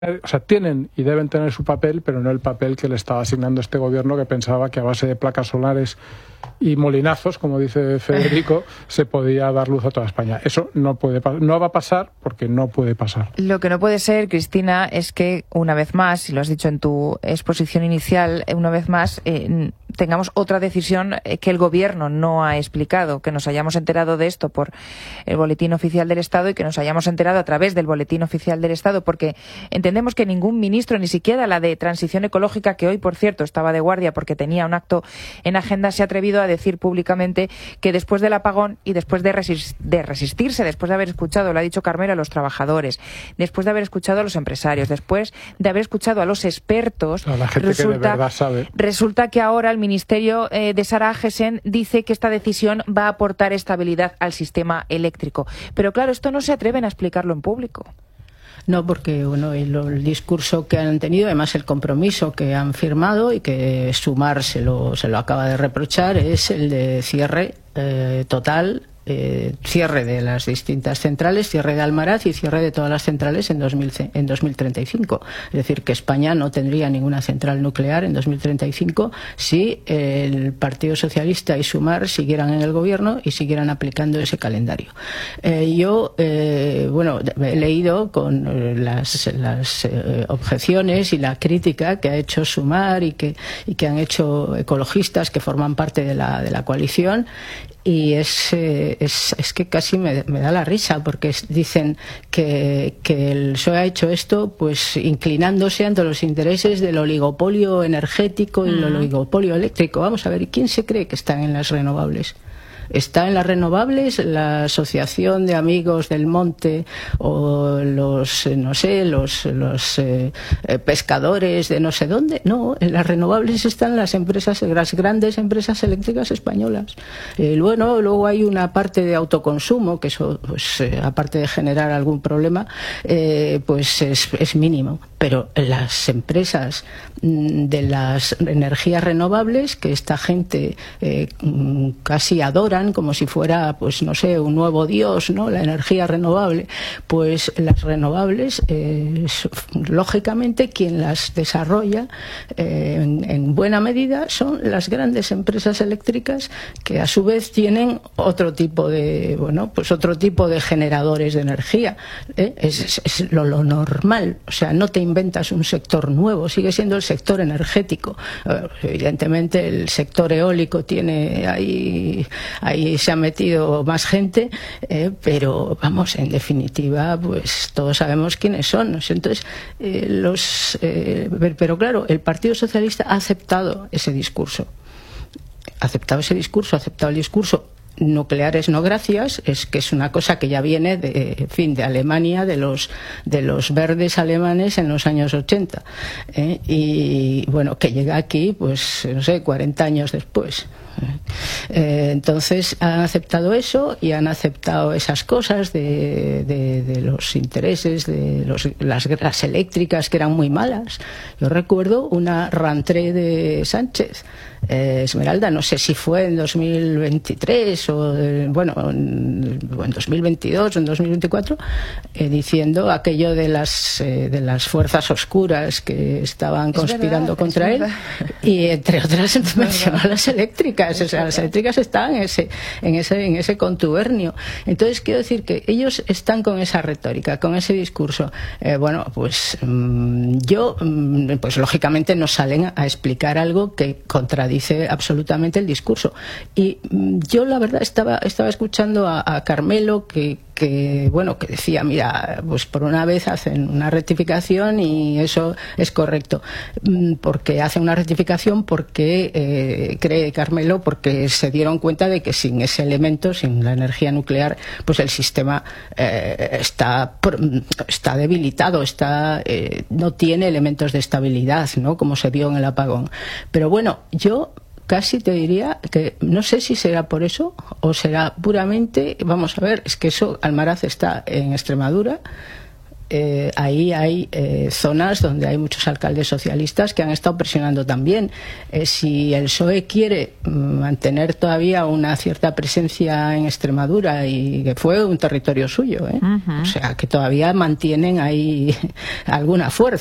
O sea, tienen y deben tener su papel, pero no el papel que le estaba asignando este gobierno, que pensaba que a base de placas solares y molinazos, como dice Federico, se podía dar luz a toda España. Eso no va a pasar porque no puede pasar. Lo que no puede ser, Cristina, es que una vez más, y lo has dicho en tu exposición inicial, una vez más tengamos otra decisión que el gobierno no ha explicado, que nos hayamos enterado de esto por el Boletín Oficial del Estado y que nos hayamos enterado a través del Boletín Oficial del Estado, porque entendemos que ningún ministro, ni siquiera la de Transición Ecológica, que hoy, por cierto, estaba de guardia porque tenía un acto en agenda, se ha atrevido a decir públicamente que después del apagón y después de resistirse, después de haber escuchado, lo ha dicho Carmelo, a los trabajadores, después de haber escuchado a los empresarios, después de haber escuchado a los expertos, a la gente que de verdad sabe. Resulta que ahora el Ministerio de Sara Agesen dice que esta decisión va a aportar estabilidad al sistema eléctrico. Pero claro, esto no se atreven a explicarlo en público. No, porque bueno, el discurso que han tenido, además el compromiso que han firmado y que Sumar se lo acaba de reprochar, es el de cierre total, cierre de las distintas centrales, cierre de Almaraz y cierre de todas las centrales en 2035. Es decir, que España no tendría ninguna central nuclear en 2035 si el Partido Socialista y Sumar siguieran en el gobierno y siguieran aplicando ese calendario. Yo he leído con las objeciones y la crítica que ha hecho Sumar y que han hecho ecologistas que forman parte de la coalición. Y es que casi me da la risa, porque dicen que el PSOE ha hecho esto pues inclinándose ante los intereses del oligopolio energético y el oligopolio eléctrico. Vamos a ver, ¿quién se cree que están en las renovables? ¿Está en las renovables la Asociación de Amigos del Monte o los pescadores de no sé dónde? No, en las renovables están las grandes empresas eléctricas españolas. Luego hay una parte de autoconsumo, que eso, pues, aparte de generar algún problema, pues es mínimo. Pero las empresas de las energías renovables, que esta gente casi adoran como si fuera, pues no sé, un nuevo dios, ¿no? La energía renovable. Pues las renovables, lógicamente, quien las desarrolla en buena medida son las grandes empresas eléctricas, que a su vez tienen otro tipo de generadores de energía. Es lo normal. O sea, no te inventas un sector nuevo, sigue siendo el sector energético. Evidentemente el sector eólico tiene ahí se ha metido más gente, pero vamos, en definitiva, pues todos sabemos quiénes son. Entonces, pero claro, el Partido Socialista ha aceptado ese discurso. Ha aceptado el discurso nucleares no gracias, que es una cosa que ya viene de Alemania, de los verdes alemanes en los años 80, y bueno, que llega aquí, pues no sé, 40 años después. Entonces han aceptado eso y han aceptado esas cosas de los intereses de las eléctricas, que eran muy malas. Yo recuerdo una rentrée de Sánchez, Esmeralda, no sé si fue en 2023 o en 2022 o en 2024, diciendo aquello de las fuerzas oscuras que estaban conspirando contra él, y entre otras mencionó las eléctricas. O sea, las eléctricas están en ese contubernio. Entonces quiero decir que ellos están con esa retórica, con ese discurso. Pues lógicamente no salen a explicar algo que contradice absolutamente el discurso. Y yo la verdad estaba escuchando a Carmelo que decía, mira, pues por una vez hacen una rectificación y eso es correcto, porque hacen una rectificación porque cree Carmelo, porque se dieron cuenta de que sin ese elemento, sin la energía nuclear, pues el sistema está debilitado, no tiene elementos de estabilidad, ¿no? Como se vio en el apagón. Pero bueno, yo casi te diría que no sé si será por eso o será puramente, vamos a ver, es que Almaraz está en Extremadura, ahí hay zonas donde hay muchos alcaldes socialistas que han estado presionando también. Si el PSOE quiere mantener todavía una cierta presencia en Extremadura, y que fue un territorio suyo, o sea, que todavía mantienen ahí alguna fuerza.